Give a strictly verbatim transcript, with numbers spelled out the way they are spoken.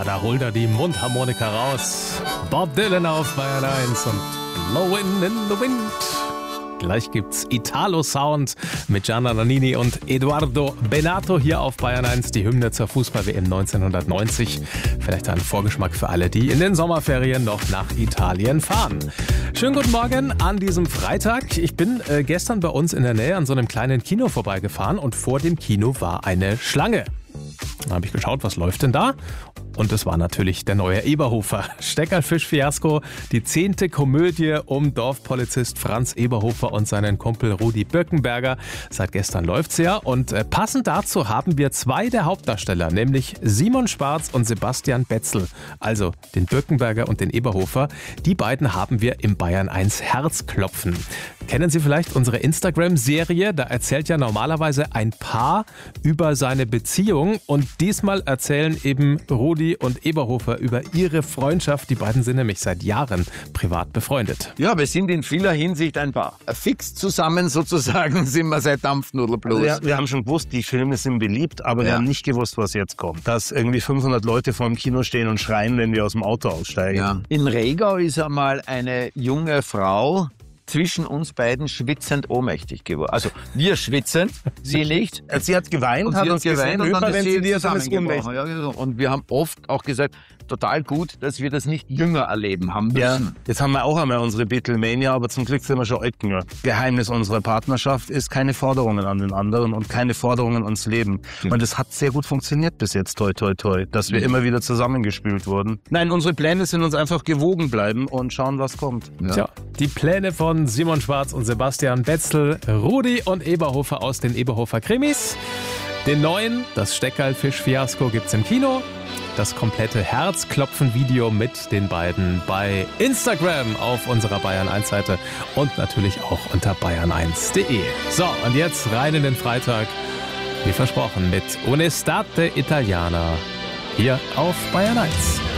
Ja, da holt er die Mundharmonika raus. Bob Dylan auf Bayern eins und Blowin' in the Wind. Gleich gibt's Italo-Sound mit Gianna Nannini und Edoardo Bennato hier auf Bayern eins, die Hymne zur Fußball-W M neunzehnhundertneunzig. Vielleicht ein Vorgeschmack für alle, die in den Sommerferien noch nach Italien fahren. Schönen guten Morgen an diesem Freitag. Ich bin äh, gestern bei uns in der Nähe an so einem kleinen Kino vorbeigefahren und vor dem Kino war eine Schlange. Dann habe ich geschaut, was läuft denn da? Und es war natürlich der neue Eberhofer. Steckerlfisch-Fiasko, die zehnte Komödie um Dorfpolizist Franz Eberhofer und seinen Kumpel Rudi Birkenberger. Seit gestern läuft's ja. Und äh, passend dazu haben wir zwei der Hauptdarsteller, nämlich Simon Schwarz und Sebastian Betzel. Also den Birkenberger und den Eberhofer. Die beiden haben wir im Bayern eins Herzklopfen. Kennen Sie vielleicht unsere Instagram-Serie? Da erzählt ja normalerweise ein Paar über seine Beziehung. Und diesmal erzählen eben Rudi und Eberhofer über ihre Freundschaft. Die beiden sind nämlich seit Jahren privat befreundet. Ja, wir sind in vieler Hinsicht ein Paar. Fix zusammen sozusagen sind wir seit Dampfnudelblues. Also ja, wir haben schon gewusst, die Filme sind beliebt, aber Ja. wir haben nicht gewusst, was jetzt kommt. Dass irgendwie fünfhundert Leute vor dem Kino stehen und schreien, wenn wir aus dem Auto aussteigen. Ja. In Regau ist einmal eine junge Frau zwischen uns beiden schwitzend ohnmächtig geworden. Also wir schwitzend, sie nicht. Sie hat geweint, Und hat sie uns hat gesehen, geweint und dann ist sie hyperventiliert und ist zusammengebrochen. ohnmächtig. Ja, genau. Und wir haben oft auch gesagt, total gut, dass wir das nicht jünger erleben haben müssen. Ja, jetzt haben wir auch einmal unsere Beatlemania, aber zum Glück sind wir schon alt genug. Geheimnis unserer Partnerschaft ist keine Forderungen an den anderen und keine Forderungen ans Leben. Und es hat sehr gut funktioniert bis jetzt, toi toi toi, dass wir Mhm. immer wieder zusammengespült wurden. Nein, unsere Pläne sind uns einfach gewogen bleiben und schauen, was kommt. Ja. Tja, die Pläne von Simon Schwarz und Sebastian Betzel, Rudi und Eberhofer aus den Eberhofer Krimis. Den neuen, das Steckerlfisch-Fiasko, gibt's im Kino. Das komplette Herzklopfen-Video mit den beiden bei Instagram auf unserer Bayern eins Seite und natürlich auch unter bayern eins punkt de. So, und jetzt rein in den Freitag, wie versprochen, mit Un'estate Italiana hier auf Bayern eins.